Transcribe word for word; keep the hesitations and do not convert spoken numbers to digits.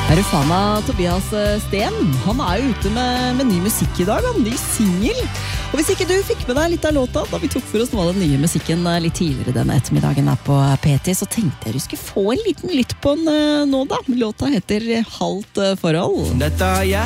Er du fan av Tobias Sten? Han er jo ute med, med ny musikk i dag, en ny single. Og hvis ikke du fikk med deg litt av låta da vi tok for oss noe av den nye musikken litt tidligere denne ettermiddagen her på P T, så tenkte jeg du skulle få en liten lytt på den nå da. Låta heter Halvt forhold. Dette har jeg